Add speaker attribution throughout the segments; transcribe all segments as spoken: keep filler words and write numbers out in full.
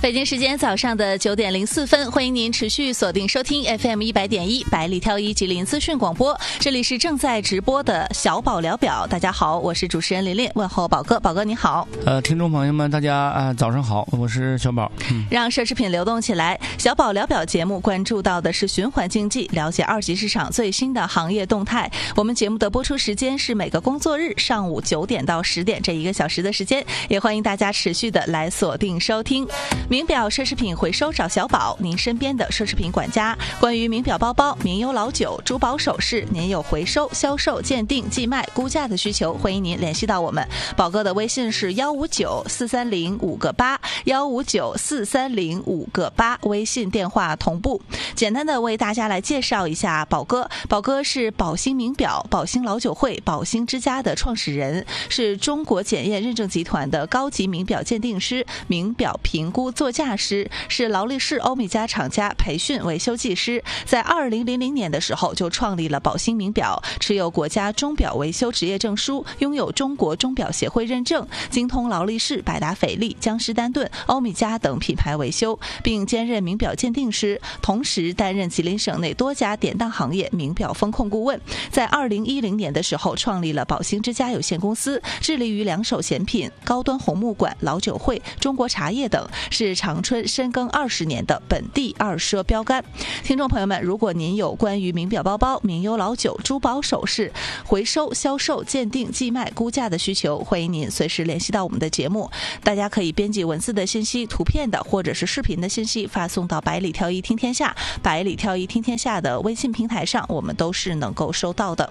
Speaker 1: 北京时间早上的九点零四分，欢迎您持续锁定收听 F M 一百点一百里挑一吉林资讯广播，这里是正在直播的小宝聊表。大家好，我是主持人琳琳，问候宝哥，宝哥你好。
Speaker 2: 呃，听众朋友们，大家呃早上好，我是小宝。嗯、
Speaker 1: 让奢侈品流动起来，小宝聊表节目关注到的是循环经济，了解二级市场最新的行业动态。我们节目的播出时间是每个工作日上午九点到十点这一个小时的时间，也欢迎大家持续的来锁定收听。名表奢侈品回收找小宝，您身边的奢侈品管家。关于名表包包、名优老酒、珠宝首饰，您有回收、销售、鉴定、寄卖、估价的需求，欢迎您联系到我们。宝哥的微信是幺五九四三零五个八，幺五九四三零五个八，微信电话同步。简单的为大家来介绍一下宝哥。宝哥是宝兴名表、宝兴老酒会、宝兴之家的创始人，是中国检验认证集团的高级名表鉴定师、名表评估座驾师，是劳力士、欧米茄厂家培训维修技师。在二零零零年的时候就创立了宝兴名表，持有国家钟表维修职业证书，拥有中国钟表协会认证，精通劳力士、百达翡丽、江诗丹顿、欧米茄等品牌维修，并兼任名表鉴定师，同时担任吉林省内多家典当行业名表风控顾问。在二零一零年的时候创立了宝兴之家有限公司，致力于两手闲品、高端红木馆、老酒会、中国茶叶等，是长春深耕二十年的本地二奢标杆。听众朋友们，如果您有关于名表包包、名优老酒、珠宝首饰回收、销售、鉴定、寄卖、估价的需求，欢迎您随时联系到我们的节目。大家可以编辑文字的信息、图片的或者是视频的信息发送到百里挑一听天下、百里挑一听天下的微信平台上，我们都是能够收到的，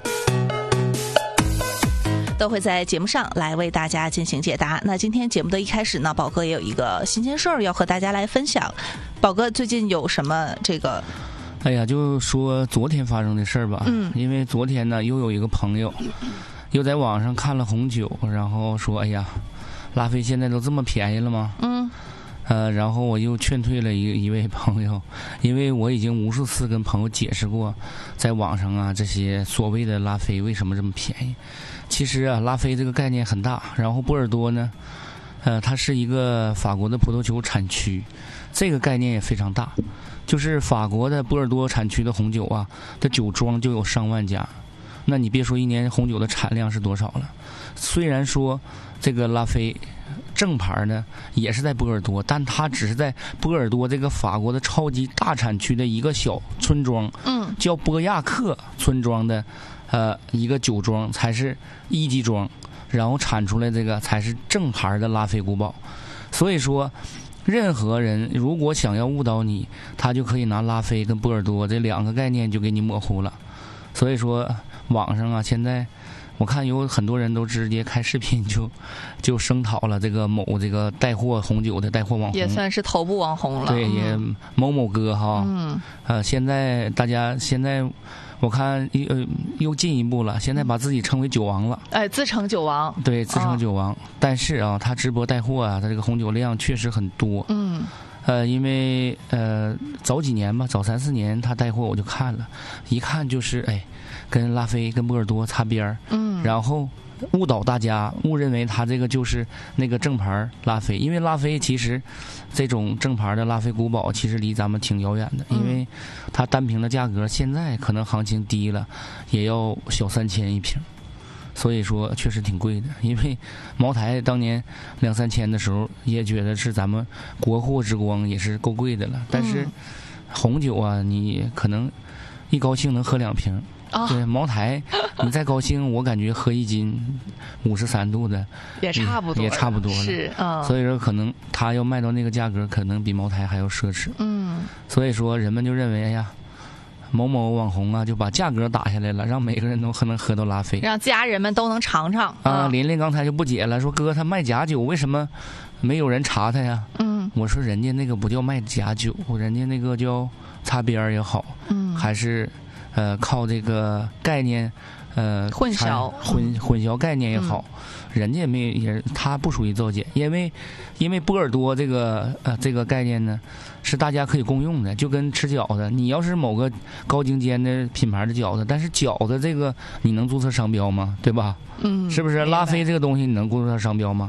Speaker 1: 都会在节目上来为大家进行解答。那今天节目的一开始呢，宝哥也有一个新鲜事儿要和大家来分享。宝哥最近有什么这个？
Speaker 2: 哎呀，就说昨天发生的事儿吧。嗯，因为昨天呢，又有一个朋友又在网上看了红酒，然后说：“哎呀，拉菲现在都这么便宜了吗？”嗯。呃，然后我又劝退了一一位朋友，因为我已经无数次跟朋友解释过，在网上啊这些所谓的拉菲为什么这么便宜。其实啊，拉菲这个概念很大，然后波尔多呢，呃，它是一个法国的葡萄酒产区，这个概念也非常大。就是法国的波尔多产区的红酒啊，的酒庄就有上万家。那你别说一年红酒的产量是多少了，虽然说这个拉菲正牌呢也是在波尔多，但它只是在波尔多这个法国的超级大产区的一个小村庄，嗯，叫波亚克村庄的呃一个酒庄才是一级庄，然后产出来这个才是正牌的拉菲古堡。所以说任何人如果想要误导你，他就可以拿拉菲跟波尔多这两个概念就给你模糊了。所以说网上啊，现在我看有很多人都直接开视频就就声讨了这个某这个带货红酒的带货网红，
Speaker 1: 也算是头部网红了。
Speaker 2: 对，也某某哥哈，嗯，呃，现在大家现在我看又又进一步了，现在把自己称为酒王了，
Speaker 1: 哎，自称酒王，
Speaker 2: 对，自称酒王。哦、但是啊，他直播带货啊，他这个红酒量确实很多，嗯。呃，因为呃早几年吧，早三四年他带货我就看了，一看就是哎，跟拉菲跟波尔多擦边儿，嗯，然后误导大家，误认为他这个就是那个正牌拉菲，因为拉菲其实这种正牌的拉菲古堡其实离咱们挺遥远的，因为它单瓶的价格现在可能行情低了，也要小三千一瓶。所以说确实挺贵的，因为茅台当年两三千的时候也觉得是咱们国货之光，也是够贵的了。但是红酒啊，你可能一高兴能喝两瓶。哦、对，茅台你再高兴，我感觉喝一斤五十三度的
Speaker 1: 也差不多，
Speaker 2: 也差不多了。
Speaker 1: 是，嗯。
Speaker 2: 所以说可能他要卖到那个价格，可能比茅台还要奢侈。嗯。所以说人们就认为，哎呀。某某网红啊，就把价格打下来了，让每个人都可能喝到拉菲，
Speaker 1: 让家人们都能尝尝
Speaker 2: 啊。琳琳刚才就不解了，说哥他卖假酒，为什么没有人查他呀？嗯，我说人家那个不叫卖假酒，人家那个叫擦边儿也好，嗯，还是呃靠这个概念呃
Speaker 1: 混淆
Speaker 2: 混混淆概念也好，嗯、人家也没也他不属于造假，因为因为波尔多这个呃这个概念呢。是大家可以共用的，就跟吃饺子，你要是某个高精尖的品牌的饺子，但是饺子这个你能注册商标吗？对吧？嗯，是不是？拉菲这个东西你能注册商标吗？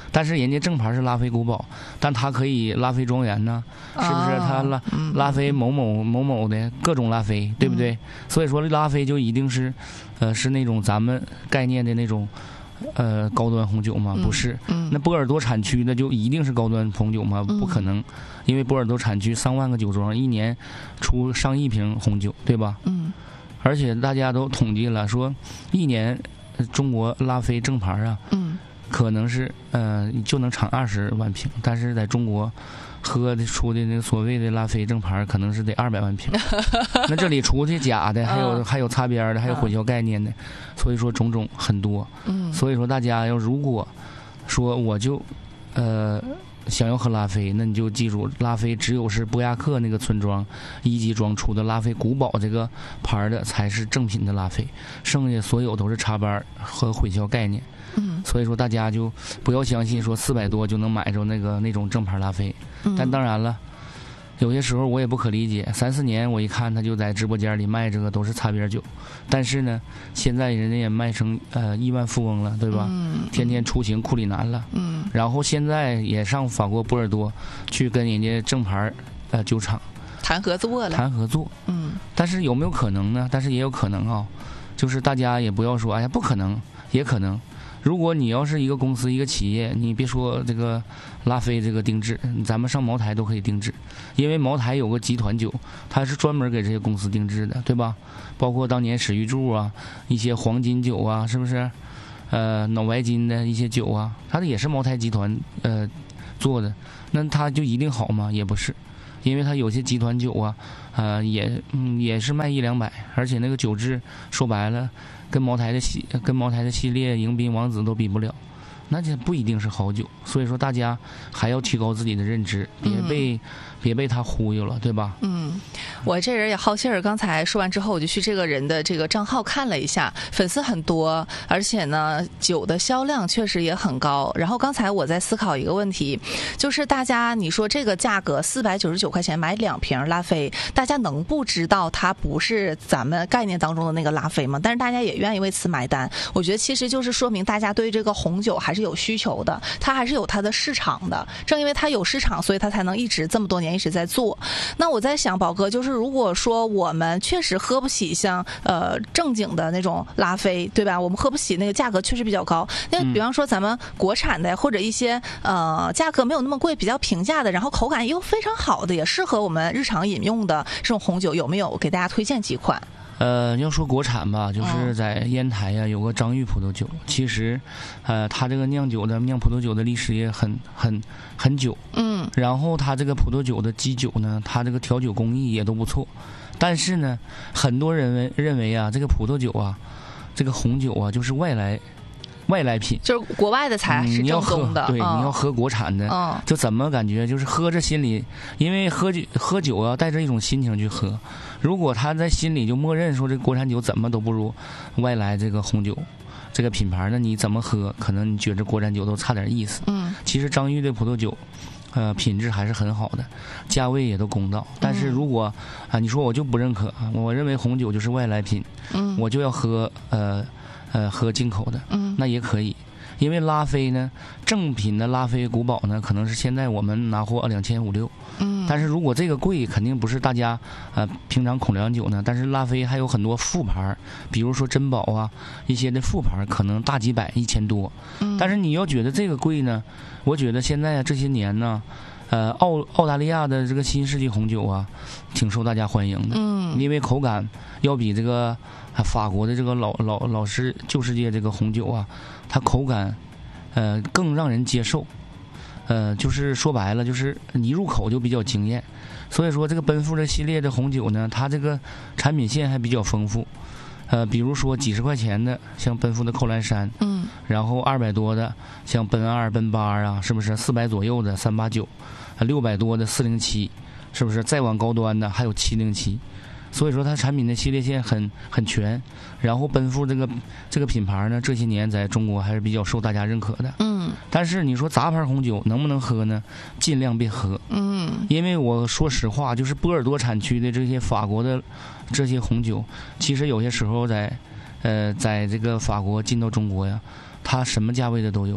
Speaker 2: 但是人家正牌是拉菲古堡，但它可以拉菲庄园呢，是不是？它拉拉菲某某某某的各种拉菲，对不对？所以说拉菲就一定是，呃，是那种咱们概念的那种。呃，高端红酒吗？不是。嗯嗯、那波尔多产区的就一定是高端红酒吗？不可能，因为波尔多产区上万个酒庄，一年出上亿瓶红酒，对吧？嗯。而且大家都统计了，说一年中国拉菲正牌啊，嗯，可能是呃就能产二十万瓶，但是在中国喝的出的那个所谓的拉菲正牌，可能是得二百万瓶。那这里出的假的，还有、嗯、还有擦边的，还有混淆概念的，所以说种种很多。嗯，所以说大家要如果说我就呃想要喝拉菲，那你就记住，拉菲只有是波亚克那个村庄一级庄出的拉菲古堡这个牌的才是正品的拉菲，剩下所有都是插班和混淆概念。嗯，所以说大家就不要相信说四百多就能买着那个那种正牌拉菲。嗯，但当然了，有些时候我也不可理解，三四年我一看他就在直播间里卖这个都是擦边酒，但是呢，现在人家也卖成呃亿万富翁了，对吧？嗯，天天出行库里南了。嗯，然后现在也上法国波尔多去跟人家正牌呃酒厂
Speaker 1: 谈合作了，
Speaker 2: 谈合作。嗯，但是有没有可能呢？但是也有可能啊，就是大家也不要说哎呀不可能，也可能。如果你要是一个公司一个企业，你别说这个拉菲这个定制，咱们上茅台都可以定制，因为茅台有个集团酒，它是专门给这些公司定制的，对吧？包括当年史玉柱啊，一些黄金酒啊，是不是？呃，脑白金的一些酒啊，它的也是茅台集团呃做的，那它就一定好吗？也不是，因为它有些集团酒啊，呃，也嗯也是卖一两百，而且那个酒质说白了。跟茅台的系跟茅台的系列迎宾王子都比不了，那就不一定是好酒。所以说大家还要提高自己的认知，别被、嗯、别被他忽悠了，对吧？
Speaker 1: 嗯，我这人也好信儿，刚才说完之后，我就去这个人的这个账号看了一下，粉丝很多，而且呢，酒的销量确实也很高。然后刚才我在思考一个问题，就是大家你说这个价格四百九十九块钱买两瓶拉菲，大家能不知道它不是咱们概念当中的那个拉菲吗？但是大家也愿意为此买单，我觉得其实就是说明大家对这个红酒还是有需求的，它还是有它的市场的。正因为它有市场，所以它才能一直这么多年一直在做。那我在想，宝哥，就是如果说我们确实喝不起像呃正经的那种拉菲，对吧？我们喝不起那个价格确实比较高。那比方说咱们国产的或者一些呃价格没有那么贵、比较平价的，然后口感又非常好的，也适合我们日常饮用的这种红酒，有没有给大家推荐几款？
Speaker 2: 呃，要说国产吧，就是在烟台呀、啊、有个张裕葡萄酒，其实，呃，它这个酿酒的酿葡萄酒的历史也很很很久，嗯，然后它这个葡萄酒的基酒呢，它这个调酒工艺也都不错，但是呢，很多人认为认为啊，这个葡萄酒啊，这个红酒啊，就是外来。外来品
Speaker 1: 就是国外的才是正宗的，
Speaker 2: 嗯、对、嗯，你要喝国产的，嗯，就怎么感觉就是喝着心里，因为喝酒喝酒要带着一种心情去喝，如果他在心里就默认说这国产酒怎么都不如外来这个红酒这个品牌，那你怎么喝，可能你觉着国产酒都差点意思。嗯，其实张裕的葡萄酒，呃，品质还是很好的，价位也都公道。但是如果啊，你说我就不认可，我认为红酒就是外来品，嗯，我就要喝呃。呃，喝进口的，嗯，那也可以，因为拉菲呢，正品的拉菲古堡呢，可能是现在我们拿货两千五六，嗯，但是如果这个贵，肯定不是大家呃平常孔良酒呢，但是拉菲还有很多副牌，比如说珍宝啊一些的副牌，可能大几百一千多，嗯，但是你要觉得这个贵呢，我觉得现在这些年呢。呃，澳澳大利亚的这个新世纪红酒啊，挺受大家欢迎的。嗯，因为口感要比这个法国的这个老老老式旧世界这个红酒啊，它口感呃更让人接受。呃，就是说白了，就是你入口就比较惊艳。所以说，这个奔富这系列的红酒呢，它这个产品线还比较丰富。呃，比如说几十块钱的，像奔富的扣栏山，嗯，然后二百多的，像奔二、奔八啊，是不是？四百左右的三八九，六百多的四零七，是不是？再往高端的还有七零七，所以说它产品的系列线很很全。然后奔富这个这个品牌呢，这些年在中国还是比较受大家认可的。嗯。但是你说杂牌红酒能不能喝呢？尽量别喝。嗯。因为我说实话，就是波尔多产区的这些法国的这些红酒，其实有些时候在，呃，在这个法国进到中国呀，它什么价位的都有。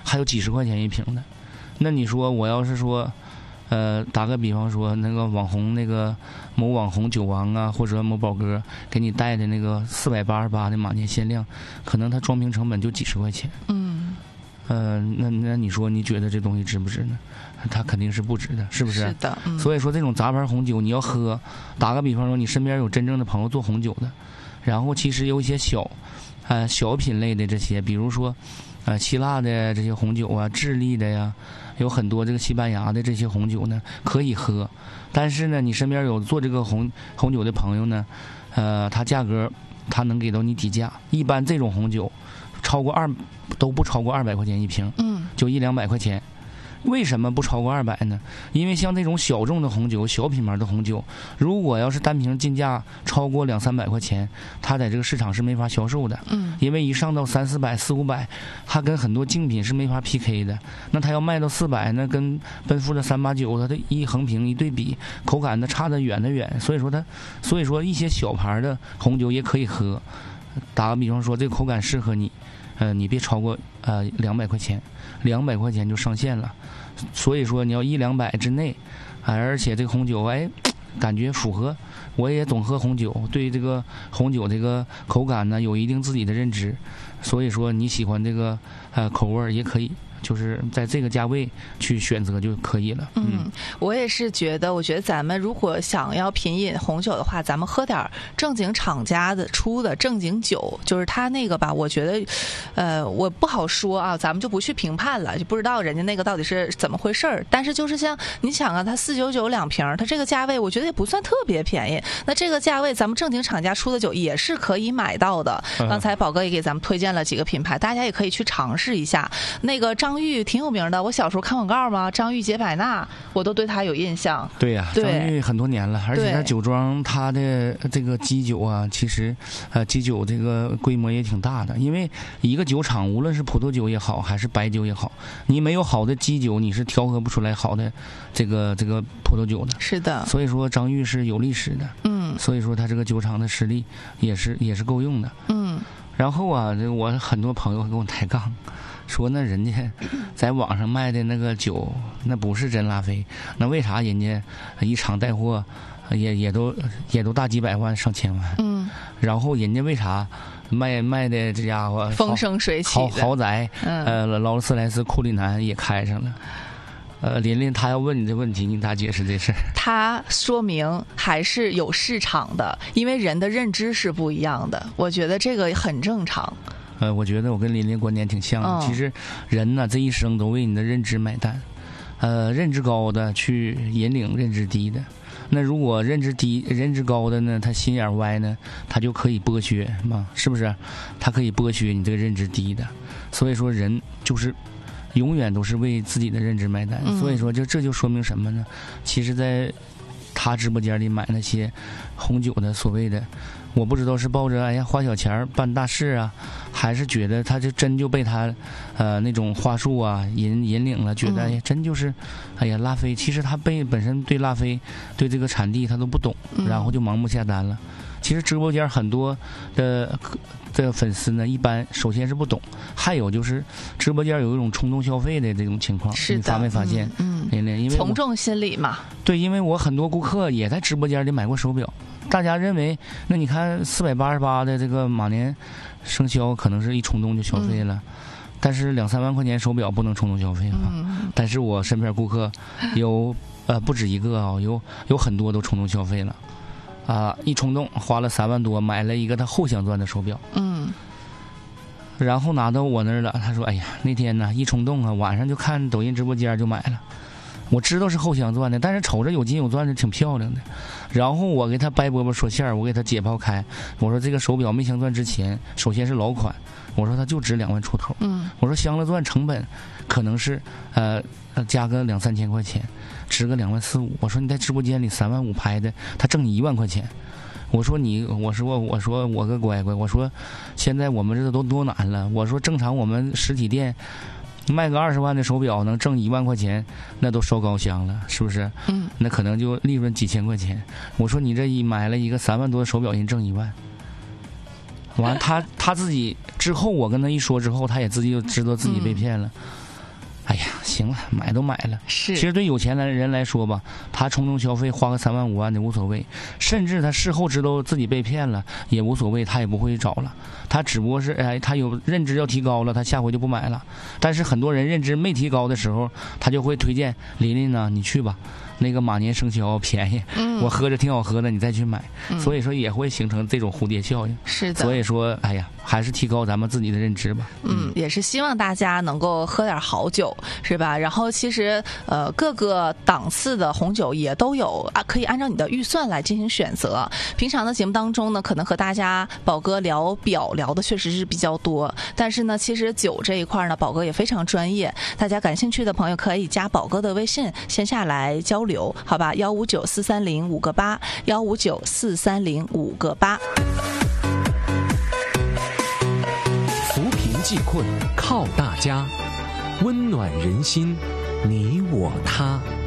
Speaker 2: 还有几十块钱一瓶的。那你说我要是说，呃，打个比方说，那个网红那个某网红酒王啊，或者某宝哥给你带的那个四百八十八的马年限量，可能它装瓶成本就几十块钱。
Speaker 1: 嗯。
Speaker 2: 呃，那那你说你觉得这东西值不值呢？它肯定是不值的，是不是？
Speaker 1: 是的。嗯、
Speaker 2: 所以说这种杂牌红酒你要喝，打个比方说，你身边有真正的朋友做红酒的，然后其实有一些小，呃小品类的这些，比如说，呃希腊的这些红酒啊，智利的呀，有很多这个西班牙的这些红酒呢可以喝，但是呢，你身边有做这个红红酒的朋友呢，呃，它价格它能给到你底价，一般这种红酒。超过二都不超过二百块钱一瓶，
Speaker 1: 嗯，
Speaker 2: 就一两百块钱。为什么不超过二百呢？因为像这种小众的红酒、小品牌的红酒，如果要是单瓶进价超过两三百块钱，它在这个市场是没法销售的。
Speaker 1: 嗯，
Speaker 2: 因为一上到三四百、四五百，它跟很多竞品是没法 P K 的。那它要卖到四百，那跟奔富的三八九，它的一横屏一对比，口感的差得远得远。所以说它，所以说一些小牌的红酒也可以喝。打个比方说，这个口感适合你。呃，你别超过呃两百块钱，两百块钱就上限了。所以说你要一两百之内，啊，而且这个红酒哎，感觉符合。我也总喝红酒，对这个红酒这个口感呢有一定自己的认知。所以说你喜欢这个呃口味也可以。就是在这个价位去选择就可以了。
Speaker 1: 嗯，嗯我也是觉得，我觉得咱们如果想要品饮红酒的话，咱们喝点正经厂家的出的正经酒，就是它那个吧，我觉得，呃，我不好说啊，咱们就不去评判了，就不知道人家那个到底是怎么回事儿。但是就是像你想啊，它四九九两瓶，它这个价位我觉得也不算特别便宜。那这个价位，咱们正经厂家出的酒也是可以买到的。刚才宝哥也给咱们推荐了几个品牌，大家也可以去尝试一下。那个张裕挺有名的，我小时候看广告嘛，张裕杰百纳，我都对他有印象。
Speaker 2: 对呀、啊，张裕很多年了，而且他酒庄他的这个基酒啊，其实呃基酒这个规模也挺大的。因为一个酒厂，无论是葡萄酒也好，还是白酒也好，你没有好的基酒，你是调和不出来好的这个这个葡萄酒的。
Speaker 1: 是的。
Speaker 2: 所以说张裕是有历史的，
Speaker 1: 嗯，
Speaker 2: 所以说他这个酒厂的实力也是也是够用的，
Speaker 1: 嗯。
Speaker 2: 然后啊，我很多朋友跟我抬杠。说那人家在网上卖的那个酒，那不是真拉菲，那为啥人家一场带货也也都也都大几百万上千万？
Speaker 1: 嗯，
Speaker 2: 然后人家为啥卖卖的这家伙
Speaker 1: 风生水起
Speaker 2: 豪豪宅？
Speaker 1: 嗯、
Speaker 2: 呃，劳斯莱斯库里南也开上了。呃，琳琳，他要问你这问题，你咋解释这事儿？
Speaker 1: 他说明还是有市场的，因为人的认知是不一样的，我觉得这个很正常。
Speaker 2: 呃，我觉得我跟琳琳观点挺像的。
Speaker 1: 哦、
Speaker 2: 其实人呢，这一生都为你的认知买单。呃，认知高的去引领认知低的。那如果认知低、认知高的呢，他心眼歪呢，他就可以剥削嘛，是不是？他可以剥削你这个认知低的。所以说，人就是永远都是为自己的认知买单。
Speaker 1: 嗯、
Speaker 2: 所以说，就这就说明什么呢？其实，在他直播间里买那些红酒的所谓的。我不知道是抱着哎呀花小钱办大事啊，还是觉得他就真就被他，呃那种话术啊引引领了，觉得哎呀真就是，哎呀拉菲，其实他被本身对拉菲对这个产地他都不懂，然后就盲目下单了。其实直播间很多的的粉丝呢，一般首先是不懂，还有就是直播间有一种冲动消费的这种情况，你发没发现？
Speaker 1: 嗯，
Speaker 2: 琳琳，因为
Speaker 1: 从众心理嘛。
Speaker 2: 对，因为我很多顾客也在直播间里买过手表。大家认为，那你看四百八十八的这个马年生肖，可能是一冲动就消费了，嗯、但是两三万块钱手表不能冲动消费啊。
Speaker 1: 嗯、
Speaker 2: 但是我身边顾客有呃不止一个啊，有有很多都冲动消费了，啊、呃，一冲动花了三万多买了一个他后镶钻的手表，
Speaker 1: 嗯，
Speaker 2: 然后拿到我那儿了，他说：“哎呀，那天呢一冲动啊，晚上就看抖音直播间就买了。”我知道是后镶钻的，但是瞅着有金有钻的挺漂亮的。然后我给他掰饽饽说馅儿，我给他解剖开。我说这个手表没镶钻之前，首先是老款，我说它就值两万出头。
Speaker 1: 嗯，
Speaker 2: 我说镶了钻成本可能是呃加个两三千块钱，值个两万四五。我说你在直播间里三万五拍的，他挣你一万块钱。我说你，我说我说我个乖乖，我说现在我们这都多难了。我说正常我们实体店。卖个二十万的手表能挣一万块钱，那都烧高香了，是不是？
Speaker 1: 嗯，
Speaker 2: 那可能就利润几千块钱。我说你这一买了一个三万多的手表，人挣一万。完，他他自己之后，我跟他一说之后，他也自己就知道自己被骗了。 哎呀，行了，买都买了。
Speaker 1: 是，
Speaker 2: 其实对有钱的人来说吧，他冲动消费花个三万五万的无所谓，甚至他事后知道自己被骗了也无所谓，他也不会找了。他只不过是哎，他有认知要提高了，他下回就不买了。但是很多人认知没提高的时候，他就会推荐琳琳呢，你去吧。那个马年生肖便宜，嗯，我喝着挺好喝的，你再去买，嗯，所以说也会形成这种蝴蝶效应。
Speaker 1: 是的，
Speaker 2: 所以说，哎呀，还是提高咱们自己的认知吧。
Speaker 1: 嗯，也是希望大家能够喝点好酒，是吧？然后其实呃，各个档次的红酒也都有啊，可以按照你的预算来进行选择。平常的节目当中呢，可能和大家宝哥聊表聊的确实是比较多，但是呢，其实酒这一块呢，宝哥也非常专业。大家感兴趣的朋友可以加宝哥的微信，线下来交流。流好吧，幺五九四三零五个八，幺五九四三零五个八。
Speaker 3: 扶贫济困靠大家，温暖人心，你我他。